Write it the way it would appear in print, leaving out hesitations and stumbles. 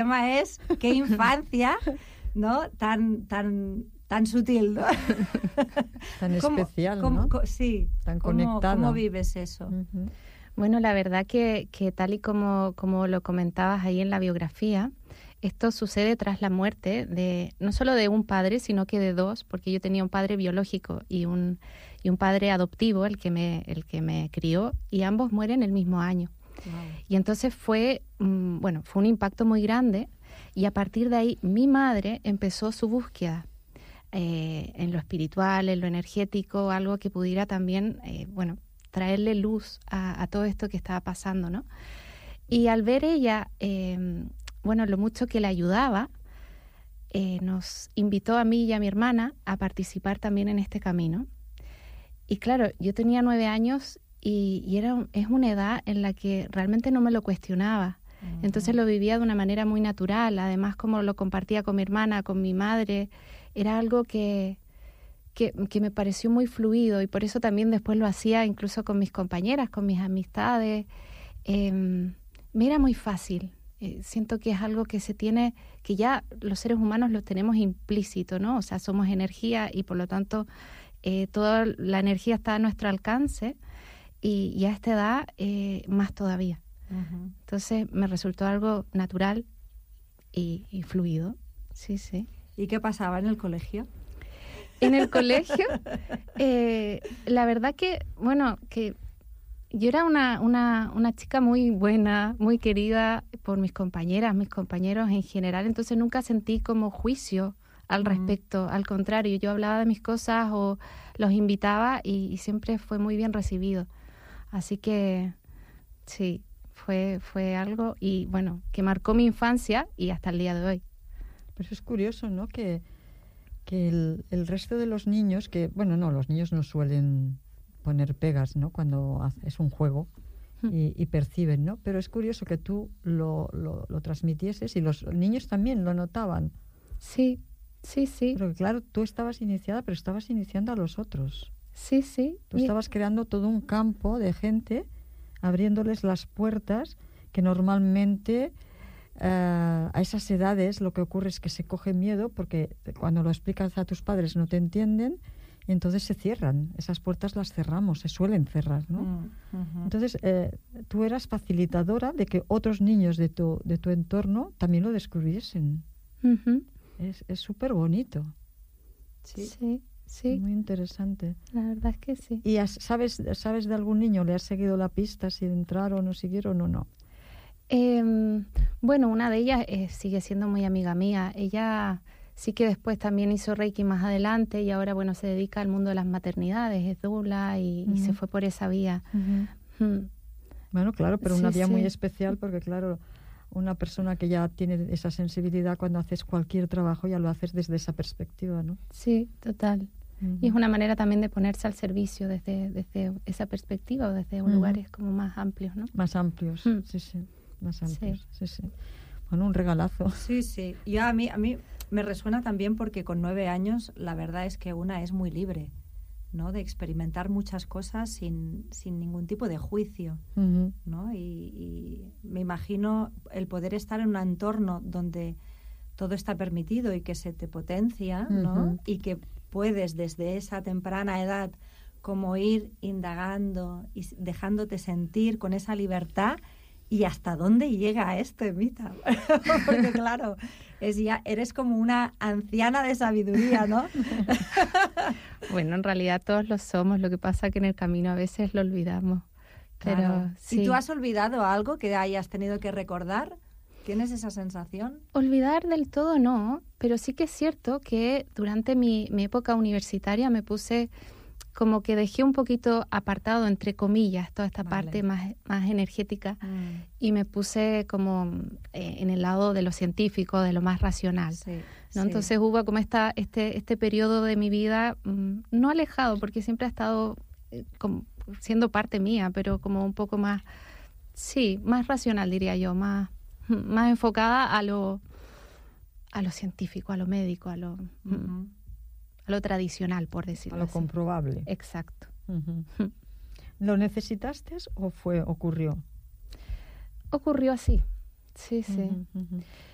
tema es qué infancia, ¿no? Tan sutil, ¿no? Tan especial, ¿no? Sí. Tan conectada. ¿Cómo vives eso? Uh-huh. Bueno, la verdad que tal y como lo comentabas ahí en la biografía, esto sucede tras la muerte no solo de un padre, sino que de dos, porque yo tenía un padre biológico y un padre adoptivo, el que me crió, y ambos mueren el mismo año. Wow. Y entonces fue un impacto muy grande, y a partir de ahí mi madre empezó su búsqueda en lo espiritual, en lo energético, algo que pudiera también, traerle luz a todo esto que estaba pasando, ¿no? Y al ver ella, lo mucho que le ayudaba, nos invitó a mí y a mi hermana a participar también en este camino. Y claro, yo tenía 9 años y es una edad en la que realmente no me lo cuestionaba. Uh-huh. Entonces lo vivía de una manera muy natural. Además, como lo compartía con mi hermana, con mi madre, era algo que me pareció muy fluido, y por eso también después lo hacía incluso con mis compañeras, con mis amistades. Me era muy fácil. Siento que es algo que que ya los seres humanos lo tenemos implícito, ¿no? O sea, somos energía y por lo tanto toda la energía está a nuestro alcance, y a esta edad más todavía. Uh-huh. Entonces me resultó algo natural y fluido. Sí, sí. ¿Y qué pasaba en el colegio? En el colegio, la verdad que yo era una chica muy buena, muy querida por mis compañeras, mis compañeros en general, entonces nunca sentí como juicio al respecto. Al contrario, yo hablaba de mis cosas o los invitaba y siempre fue muy bien recibido. Así que sí, fue algo que marcó mi infancia y hasta el día de hoy. Pero es curioso, ¿no? Que el resto de los niños, los niños no suelen poner pegas, ¿no? Cuando es un juego y perciben, ¿no? Pero es curioso que tú lo transmitieses y los niños también lo notaban. Sí. Pero claro, tú estabas iniciada, pero estabas iniciando a los otros. Sí. Tú estabas creando todo un campo de gente, abriéndoles las puertas que normalmente... a esas edades lo que ocurre es que se coge miedo porque cuando lo explicas a tus padres no te entienden y entonces se cierran. Esas puertas las cerramos, se suelen cerrar, ¿no? Uh-huh. Entonces tú eras facilitadora de que otros niños de tu entorno también lo descubriesen. Uh-huh. Es súper bonito. Sí. Muy interesante. La verdad es que sí. ¿Y sabes de algún niño? ¿Le has seguido la pista si entraron o siguieron o no? Una de ellas sigue siendo muy amiga mía. Ella sí que después también hizo Reiki más adelante y ahora, se dedica al mundo de las maternidades, es doula y se fue por esa vía. Uh-huh. Bueno, claro, pero una vía muy especial porque, claro, una persona que ya tiene esa sensibilidad, cuando haces cualquier trabajo ya lo haces desde esa perspectiva, ¿no? Sí, total. Uh-huh. Y es una manera también de ponerse al servicio desde esa perspectiva o desde lugares como más amplios, ¿no? Más amplios, sí. Más amplios, sí. Bueno, un regalazo. Sí. Y a mí me resuena también porque con 9 años la verdad es que una es muy libre, ¿no? De experimentar muchas cosas sin ningún tipo de juicio, uh-huh. ¿no? Y me imagino el poder estar en un entorno donde todo está permitido y que se te potencia, ¿no? Uh-huh. Y que puedes desde esa temprana edad como ir indagando y dejándote sentir con esa libertad. ¿Y hasta dónde llega esto, Emita? Porque claro, eres como una anciana de sabiduría, ¿no? Bueno, en realidad todos lo somos, lo que pasa que en el camino a veces lo olvidamos. Pero claro. sí. ¿Y tú has olvidado algo que hayas tenido que recordar? ¿Tienes esa sensación? Olvidar del todo no, pero sí que es cierto que durante mi época universitaria me puse... como que dejé un poquito apartado, entre comillas, toda esta parte más energética y me puse como en el lado de lo científico, de lo más racional. Sí, ¿no? Sí. Entonces hubo como este periodo de mi vida, no alejado, porque siempre ha estado como siendo parte mía, pero como un poco más, más racional, diría yo, más enfocada a lo científico, a lo médico, a lo... Uh-huh. A lo tradicional, por decirlo así. A lo comprobable. Exacto. Uh-huh. ¿Lo necesitaste o ocurrió? Ocurrió así, sí. Uh-huh, uh-huh.